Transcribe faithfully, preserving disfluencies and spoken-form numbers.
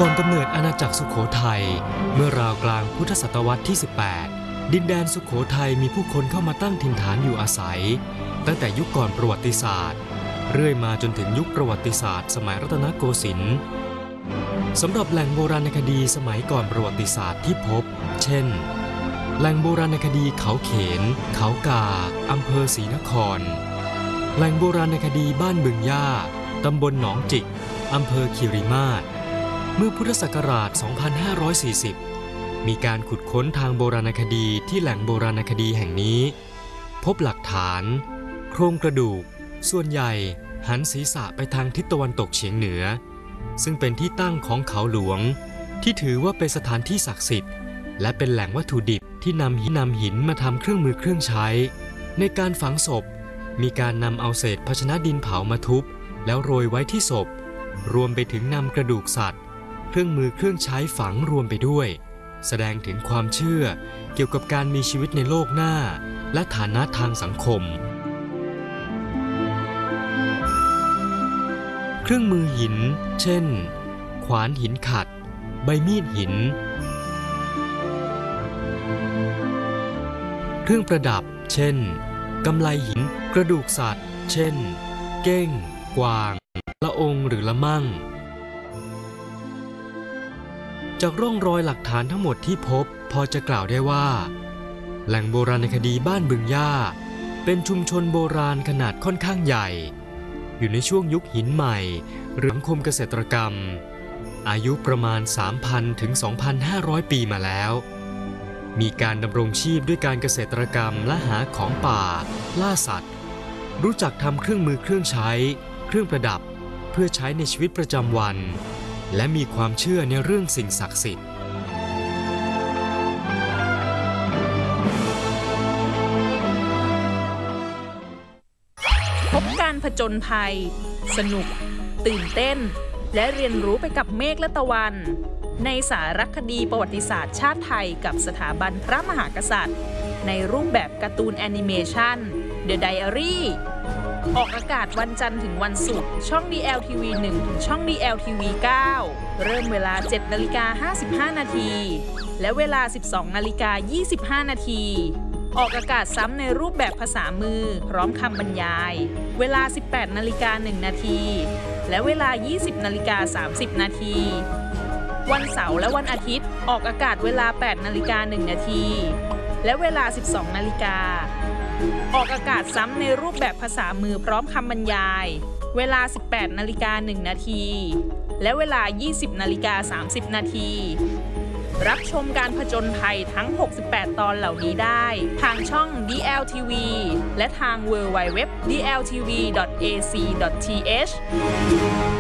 ก่อนกำเนิดอาณาจักรสุโขทัยเมื่อราวกลางพุทธศตวรรษที่สิบแปดดินแดนสุโขทัยมีผู้คนเข้ามาตั้งถิ่นฐานอยู่อาศัยตั้งแต่ยุคก่อนประวัติศาสตร์เรื่อยมาจนถึงยุคประวัติศาสตร์สมัยรัตนโกสินทร์สำหรับแหล่งโบราณคดีสมัยก่อนประวัติศาสตร์ที่พบเช่นแหล่งโบราณคดีเขาเขนเขากาอำเภอศรีนครแหล่งโบราณคดีบ้านบึงย่าตำบลหนองจิกอำเภอคีรีมาศเมื่อพุทธศักราช สองพันห้าร้อยสี่สิบ มีการขุดค้นทางโบราณคดีที่แหล่งโบราณคดีแห่งนี้พบหลักฐานโครงกระดูกส่วนใหญ่หันศีรษะไปทางทิศตะวันตกเฉียงเหนือซึ่งเป็นที่ตั้งของเขาหลวงที่ถือว่าเป็นสถานที่ศักดิ์สิทธิ์และเป็นแหล่งวัตถุดิบที่นำหินนำหินมาทำเครื่องมือเครื่องใช้ในการฝังศพมีการนำเอาเศษภาชนะดินเผามาทุบแล้วโรยไว้ที่ศพรวมไปถึงนำกระดูกสัตว์เครื่องมือเครื่องใช้ฝังรวมไปด้วยแสดงถึงความเชื่อเกี่ยวกับการมีชีวิตในโลกหน้าและฐานะทางสังคมเครื่องมือหินเช่นขวานหินขัดใบมีดหินเครื่องประดับเช่นกำไลหินกระดูกสัตว์เช่นเก้งกวางละองหรือละมั่งจากร่องรอยหลักฐานทั้งหมดที่พบพอจะกล่าวได้ว่าแหล่งโบราณคดีบ้านบึงย่าเป็นชุมชนโบราณขนาดค่อนข้างใหญ่อยู่ในช่วงยุคหินใหม่หรือสังคมเกษตรกรรมอายุประมาณ สามพัน ถึง สองพันห้าร้อย ปีมาแล้วมีการดำรงชีพด้วยการเกษตรกรรมและหาของป่าล่าสัตว์รู้จักทำเครื่องมือเครื่องใช้เครื่องประดับเพื่อใช้ในชีวิตประจำวันและมีความเชื่อในเรื่องสิ่งศักดิ์สิทธิ์พบการผจญภัยสนุกตื่นเต้นและเรียนรู้ไปกับเมฆและตะวันในสารคดีประวัติศาสตร์ชาติไทยกับสถาบันพระมหากษัตริย์ในรูปแบบการ์ตูนแอนิเมชัน The Diary ออกอากาศวันจันทร์ถึงวันศุกร์ช่อง ดี แอล ที วี หนึ่ง ถึงช่อง ดี แอล ที วี เก้า เริ่มเวลา เจ็ดนาฬิกาห้าสิบห้า นาทีและเวลา สิบสองนาฬิกายี่สิบห้า นาทีออกอากาศซ้ำในรูปแบบภาษามือพร้อมคำบรรยายเวลา สิบแปดนาฬิกาหนึ่ง นาทีและเวลา ยี่สิบนาฬิกาสามสิบ นาทีวันเสาร์และวันอาทิตย์ออกอากาศเวลา แปดนาฬิกาหนึ่ง นาทีและเวลา สิบสองนาฬิกาออกอากาศซ้ำในรูปแบบภาษามือพร้อมคำบรรยายเวลา สิบแปดนาฬิกาหนึ่ง นาทีและเวลา ยี่สิบนาฬิกาสามสิบ นาทีรับชมการผจญภัยทั้ง หกสิบแปด ตอนเหล่านี้ได้ทางช่อง ดี แอล ที วี และทาง ดับเบิลยู ดับเบิลยู ดับเบิลยู ดอท ดี แอล ที วี ดอท เอ ซี ดอท ที เอช